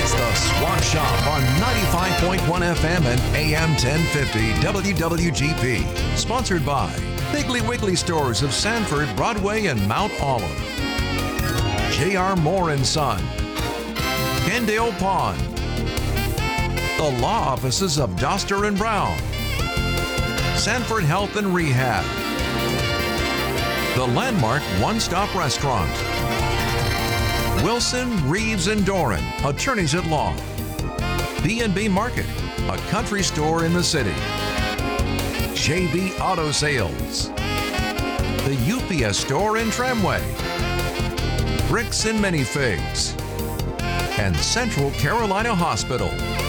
It's the Swap Shop on 95.1 FM and AM 1050 WWGP. Sponsored by Piggly Wiggly Stores of Sanford, Broadway, and Mount Olive. J.R. Moore & Son. Kendale Pond. The law offices of Doster and Brown. Sanford Health and Rehab. The Landmark One-Stop Restaurant. Wilson, Reeves, and Doran, attorneys at law. B&B Market, a country store in the city. JB Auto Sales. The UPS store in Tramway. Bricks and Minifigs. And Central Carolina Hospital.